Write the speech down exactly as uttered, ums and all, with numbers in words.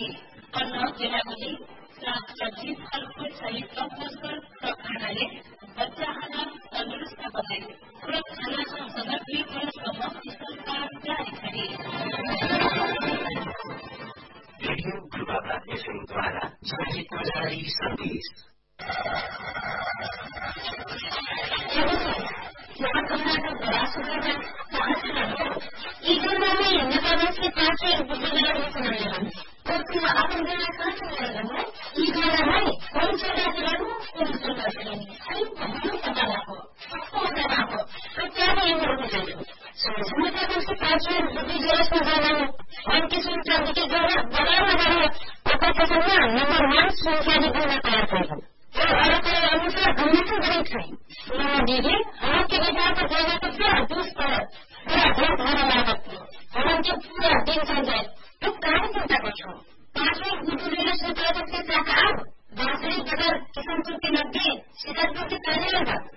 चाहिए और नौ तेरह बजे साग सब्जी फल फूल सही कम कर खानाले बच्चा खाना तंदुरुस्त बने पूरा खाना संसाधन भी परस्पर सरकार जारी करे। रेडियो पूर्वाभात एफएमद्वारा जनहितमा जारी सन्देश। बासरी बदल किसान के मध्ये शेतात पहले